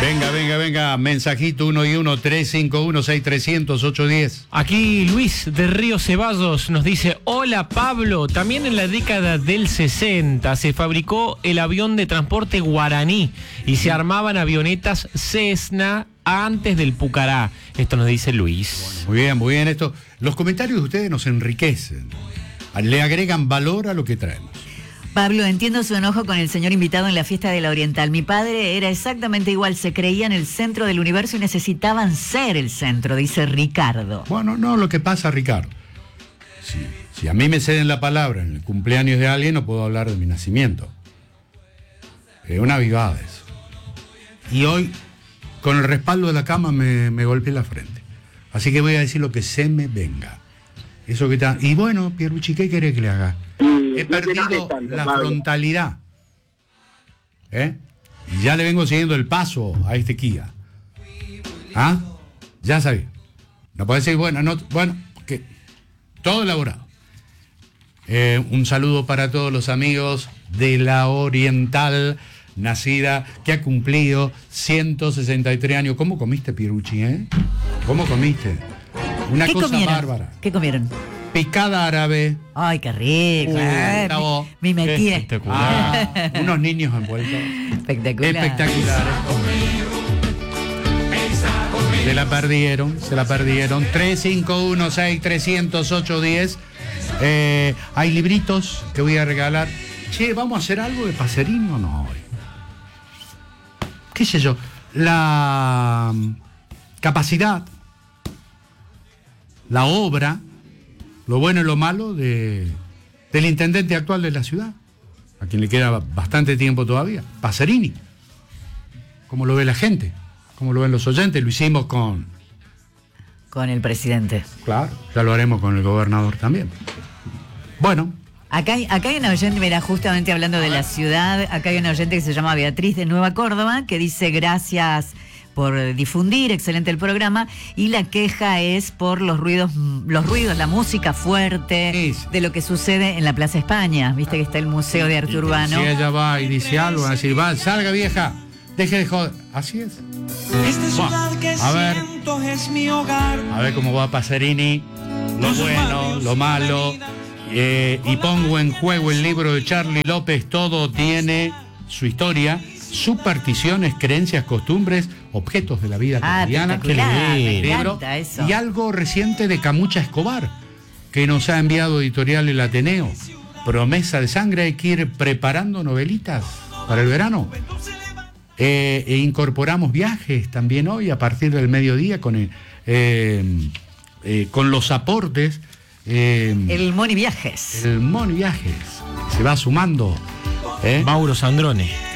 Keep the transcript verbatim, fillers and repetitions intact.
Venga, venga, venga, mensajito uno y uno, tres cinco uno, seis trescientos, ocho diez. Aquí Luis de Río Ceballos nos dice: hola Pablo, también en la década del sesenta se fabricó el avión de transporte guaraní y se armaban avionetas Cessna antes del Pucará. Esto nos dice Luis. Bueno, muy bien, muy bien. Esto, los comentarios de ustedes nos enriquecen, le agregan valor a lo que traemos. Pablo, entiendo su enojo con el señor invitado en la fiesta de la Oriental. Mi padre era exactamente igual, se creía en el centro del universo y necesitaban ser el centro, dice Ricardo. Bueno, no, lo que pasa, Ricardo, si, si a mí me ceden la palabra en el cumpleaños de alguien, no puedo hablar de mi nacimiento. Es una avivada eso. Y hoy, con el respaldo de la cama, me, me golpeé la frente. Así que voy a decir lo que se me venga. Eso que está. Y bueno, Pierluigi, ¿qué querés que le haga? He perdido la frontalidad. ¿Eh? Y ya le vengo siguiendo el paso a este Kia. ¿Ah? Ya sabía. No puede decir, bueno, no, bueno, que todo elaborado. Eh, un saludo para todos los amigos de la Oriental, nacida, que ha cumplido ciento sesenta y tres años. ¿Cómo comiste, Pierluigi, eh? ¿Cómo comiste? Una ¿Qué cosa comieron? bárbara. ¿Qué comieron? Picada árabe. Ay, qué rico. Uh, eh, estaba, me, me metí. espectacular. Ah, unos niños envueltos. Espectacular. Espectaculares. Se la perdieron, se la perdieron. tres cinco uno, seis trescientos, ocho diez. Eh, hay libritos que voy a regalar. Che, ¿vamos a hacer algo de Pacerini o no hoy? ¿Qué sé yo? La capacidad, la obra, lo bueno y lo malo de, del intendente actual de la ciudad, a quien le queda bastante tiempo todavía, Pacerini. ¿Cómo lo ve la gente? ¿Cómo lo ven los oyentes? Lo hicimos con... Con el presidente. Claro, ya lo haremos con el gobernador también. Bueno. Acá hay, acá hay una oyente, mira, justamente hablando de la ciudad, acá hay una oyente que se llama Beatriz de Nueva Córdoba, que dice gracias por difundir, excelente el programa, y la queja es por los ruidos, los ruidos, la música fuerte, Es. de lo que sucede en la Plaza España, viste que está el Museo de Arte Urbano. Si ella va y dice algo, van a decir, va, salga vieja, deje de joder. Así es. Buah, a ver, es mi hogar. a ver cómo va Pacerini, lo bueno, lo malo, eh, y pongo en juego el libro de Charlie López, todo tiene su historia, supersticiones, creencias, costumbres, objetos de la vida Ah, cotidiana. espectacular, me Libro. encanta eso. Y algo reciente de Camucha Escobar, que nos ha enviado editorial El Ateneo. Promesa de sangre, hay que ir preparando novelitas para el verano. Eh, e incorporamos viajes también hoy a partir del mediodía con, el, eh, eh, con los aportes. Eh, El Moni Viajes. el Moni Viajes se va sumando. ¿eh? Mauro Sandrone.